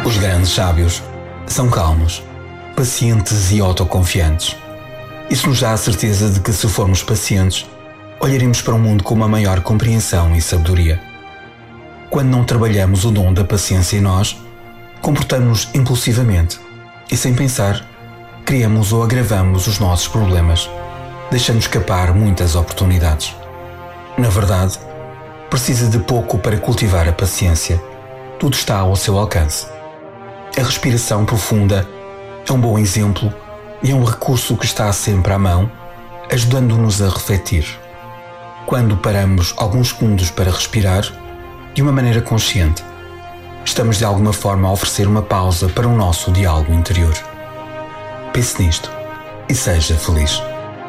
Os grandes sábios são calmos, pacientes e autoconfiantes. Isso nos dá a certeza de que, se formos pacientes, olharemos para o mundo com uma maior compreensão e sabedoria. Quando não trabalhamos o dom da paciência em nós, comportamos-nos impulsivamente e, sem pensar, criamos ou agravamos os nossos problemas, deixando escapar muitas oportunidades. Na verdade, precisa de pouco para cultivar a paciência. Tudo está ao seu alcance. A respiração profunda é um bom exemplo e é um recurso que está sempre à mão, ajudando-nos a refletir. Quando paramos alguns segundos para respirar, de uma maneira consciente, estamos de alguma forma a oferecer uma pausa para o nosso diálogo interior. Pense nisto e seja feliz.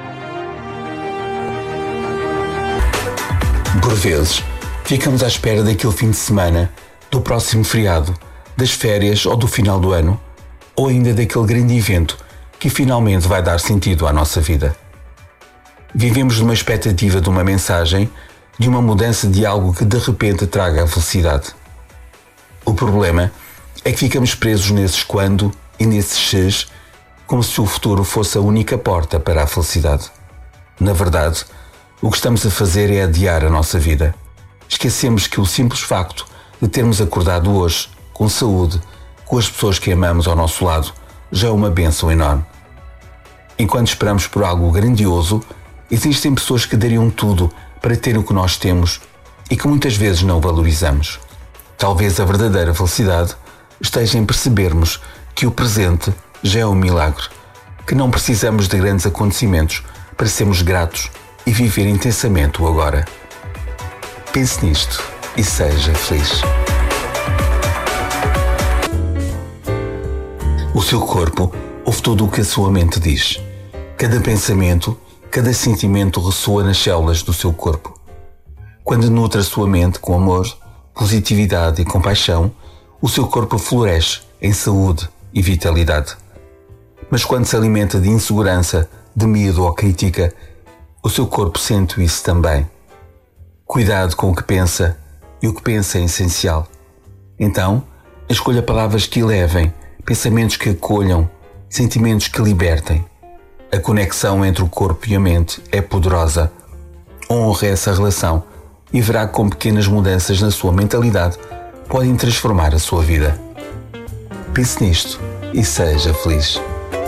Por vezes, ficamos à espera daquele fim de semana, do próximo feriado, das férias ou do final do ano, ou ainda daquele grande evento que finalmente vai dar sentido à nossa vida. Vivemos numa expectativa de uma mensagem, de uma mudança de algo que de repente traga a felicidade. O problema é que ficamos presos nesses quando e nesses ses, como se o futuro fosse a única porta para a felicidade. Na verdade, o que estamos a fazer é adiar a nossa vida. Esquecemos que o simples facto de termos acordado hoje, com saúde, com as pessoas que amamos ao nosso lado, já é uma bênção enorme. Enquanto esperamos por algo grandioso, existem pessoas que dariam tudo para ter o que nós temos e que muitas vezes não valorizamos. Talvez a verdadeira felicidade esteja em percebermos que o presente já é um milagre, que não precisamos de grandes acontecimentos para sermos gratos e viver intensamente o agora. Pense nisto e seja feliz. O seu corpo ouve tudo o que a sua mente diz. Cada pensamento, cada sentimento ressoa nas células do seu corpo. Quando nutre a sua mente com amor, positividade e compaixão, o seu corpo floresce em saúde e vitalidade. Mas quando se alimenta de insegurança, de medo ou crítica, o seu corpo sente isso também. Cuidado com o que pensa, e o que pensa é essencial. Então, escolha palavras que elevem, pensamentos que acolham, sentimentos que libertem. A conexão entre o corpo e a mente é poderosa. Honre essa relação e verá como pequenas mudanças na sua mentalidade podem transformar a sua vida. Pense nisto e seja feliz.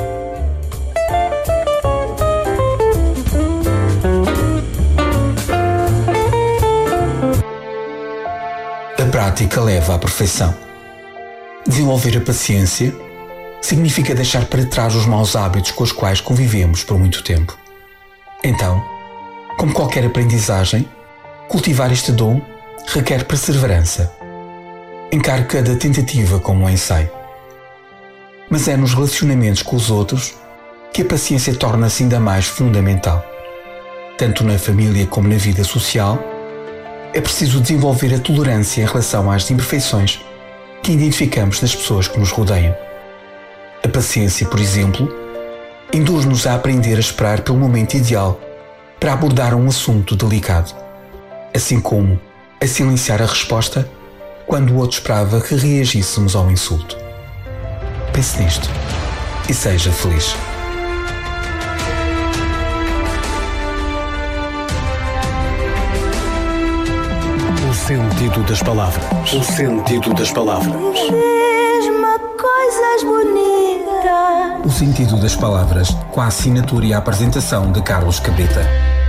A prática leva à perfeição. Desenvolver a paciência significa deixar para trás os maus hábitos com os quais convivemos por muito tempo. Então, como qualquer aprendizagem, cultivar este dom requer perseverança. Encare cada tentativa como um ensaio. Mas é nos relacionamentos com os outros que a paciência torna-se ainda mais fundamental. Tanto na família como na vida social, é preciso desenvolver a tolerância em relação às imperfeições que identificamos nas pessoas que nos rodeiam. A paciência, por exemplo, induz-nos a aprender a esperar pelo momento ideal para abordar um assunto delicado, assim como a silenciar a resposta quando o outro esperava que reagíssemos ao insulto. Pense nisto e seja feliz. O sentido das palavras. O sentido das palavras. Diz-me coisas bonitas. O sentido das palavras, com a assinatura e a apresentação de Carlos Cabrita.